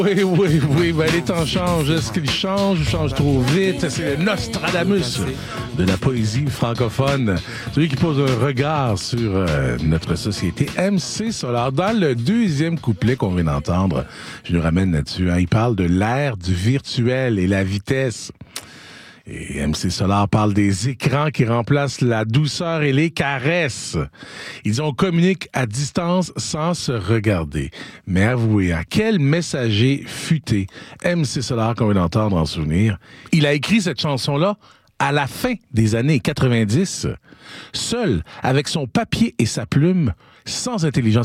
Oui. Ben, les temps changent. Est-ce qu'ils changent ou changent trop vite? C'est le Nostradamus de la poésie francophone. Celui qui pose un regard sur notre société. MC Solar. Dans le deuxième couplet qu'on vient d'entendre, je nous ramène là-dessus. Il parle de l'ère du virtuel et la vitesse. Et MC Solar parle des écrans qui remplacent la douceur et les caresses. Ils dit on communique à distance sans se regarder. Mais avouez, à quel messager futé MC Solar qu'on vient d'entendre en souvenir? Il a écrit cette chanson-là à la fin des années 90, seul, avec son papier et sa plume, sans intelligence